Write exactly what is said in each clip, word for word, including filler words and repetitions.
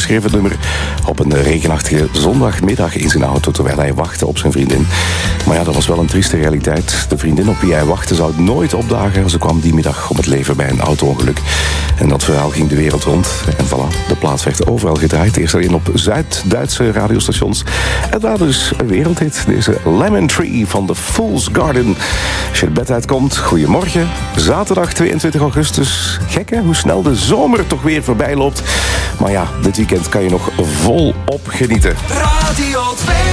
schreef het nummer op een regenachtige zondagmiddag in zijn auto terwijl hij wachtte op zijn vriendin. Maar ja, dat was wel een trieste realiteit. De vriendin op wie hij wachtte zou nooit opdagen. Ze kwam die middag om het leven bij een auto-ongeluk. En dat verhaal ging de wereld rond. En voilà, de plaat werd overal gedraaid. Eerst alleen op Zuid-Duitse radiostations. En daar dus een wereldhit. Deze Lemon Tree van The Fool's Garden. Als je het bed uitkomt, goedemorgen. Zaterdag tweeëntwintig augustus. Gek hè, hoe snel de zomer toch weer voorbij loopt. Maar ja, dit weekend kan je nog volop genieten. Radio twee.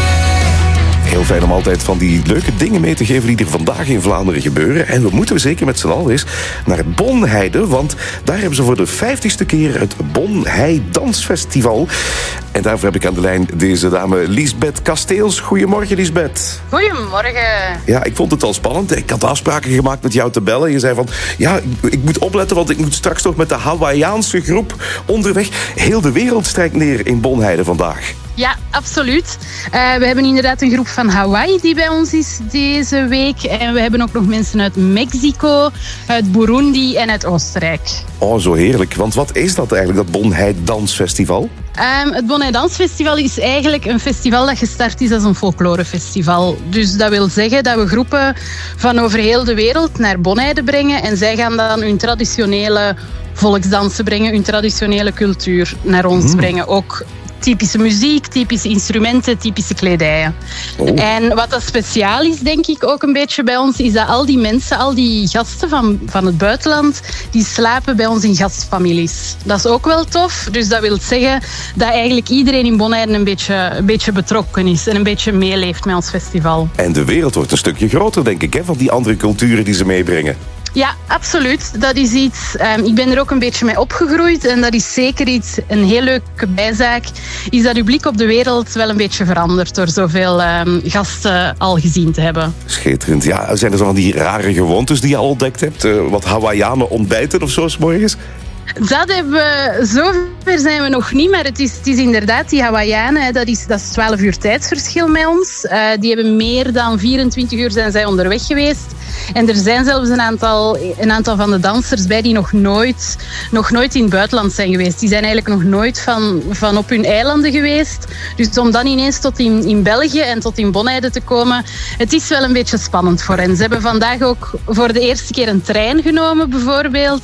Heel fijn om altijd van die leuke dingen mee te geven die er vandaag in Vlaanderen gebeuren. En we moeten we zeker met z'n allen eens naar het Bonheide. Want daar hebben ze voor de vijftigste keer het Bonhei Dansfestival. En daarvoor heb ik aan de lijn deze dame Liesbeth Kasteels. Goedemorgen, Liesbeth. Goedemorgen. Ja, ik vond het al spannend. Ik had afspraken gemaakt met jou te bellen. Je zei van, ja, ik moet opletten, want ik moet straks nog met de Hawaïaanse groep onderweg. Heel de wereld strijkt neer in Bonheide vandaag. Ja, absoluut. Uh, we hebben inderdaad een groep van Hawaii die bij ons is deze week. En we hebben ook nog mensen uit Mexico, uit Burundi en uit Oostenrijk. Oh, zo heerlijk. Want wat is dat eigenlijk, dat Bonhei Dansfestival? Um, het Bonhei Dansfestival is eigenlijk een festival dat gestart is als een folklorefestival. Dus dat wil zeggen dat we groepen van over heel de wereld naar Bonheide brengen. En zij gaan dan hun traditionele volksdansen brengen, hun traditionele cultuur naar ons mm. brengen. Ook typische muziek, typische instrumenten, typische kledijen. Oh. En wat dat speciaal is, denk ik, ook een beetje bij ons, is dat al die mensen, al die gasten van, van het buitenland, die slapen bij ons in gastfamilies. Dat is ook wel tof. Dus dat wil zeggen dat eigenlijk iedereen in Bonheide een beetje, een beetje betrokken is en een beetje meeleeft met ons festival. En de wereld wordt een stukje groter, denk ik, hè, van die andere culturen die ze meebrengen. Ja, absoluut. Dat is iets. Um, ik ben er ook een beetje mee opgegroeid en dat is zeker iets, een heel leuke bijzaak, is dat uw blik op de wereld wel een beetje verandert door zoveel um, gasten al gezien te hebben. Schitterend. Ja, zijn er zo van die rare gewoontes die je al ontdekt hebt? Uh, wat Hawaïanen ontbijten of zo 's morgens? Dat hebben we, zover zijn we nog niet, maar het is, het is inderdaad die Hawaïanen, dat is, dat is twaalf uur tijdsverschil met ons. Uh, die hebben meer dan vierentwintig uur zijn zij onderweg geweest. En er zijn zelfs een aantal, een aantal van de dansers bij die nog nooit, nog nooit in het buitenland zijn geweest. Die zijn eigenlijk nog nooit van, van op hun eilanden geweest. Dus om dan ineens tot in, in België en tot in Bonheide te komen, het is wel een beetje spannend voor hen. Ze hebben vandaag ook voor de eerste keer een trein genomen, bijvoorbeeld.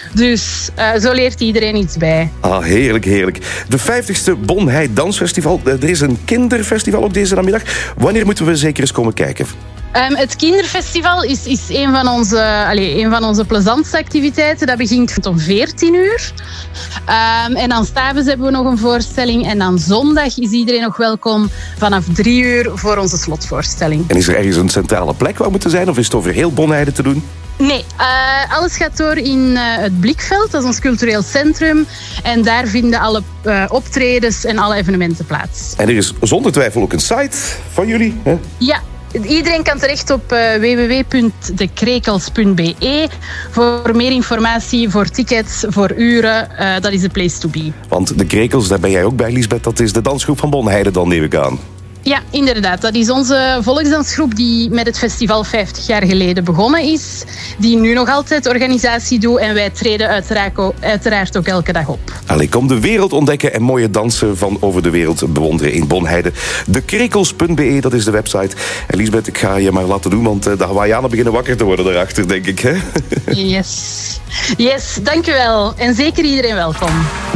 Dus uh, zo leert iedereen iets bij. Ah, heerlijk, heerlijk. De vijftigste Bonhei Dansfestival. Er is een kinderfestival ook deze namiddag. Wanneer moeten we zeker eens komen kijken? Um, het kinderfestival is, is een, van onze, allez, een van onze plezantste activiteiten. Dat begint om veertien uur. Um, en dan 's avonds hebben we nog een voorstelling. En dan zondag is iedereen nog welkom vanaf drie uur voor onze slotvoorstelling. En is er ergens een centrale plek waar we moeten zijn? Of is het over heel Bonheide te doen? Nee, uh, alles gaat door in uh, het Blikveld. Dat is ons cultureel centrum. En daar vinden alle uh, optredens en alle evenementen plaats. En er is zonder twijfel ook een site van jullie, hè? Ja. Iedereen kan terecht op uh, w w w punt de krekels punt b e voor meer informatie, voor tickets, voor uren. Uh, dat is de place to be. Want de Krekels, daar ben jij ook bij, Liesbeth. Dat is de dansgroep van Bonheide dan, neem ik aan. Ja, inderdaad. Dat is onze volksdansgroep die met het festival vijftig jaar geleden begonnen is. Die nu nog altijd organisatie doet. En wij treden uiteraard ook, uiteraard ook elke dag op. Allee, kom de wereld ontdekken en mooie dansen van over de wereld bewonderen in Bonheide. de krekels punt b e, dat is de website. En Liesbeth, ik ga je maar laten doen, want de Hawaïanen beginnen wakker te worden daarachter, denk ik. Hè? Yes. Yes, dankjewel. En zeker iedereen welkom.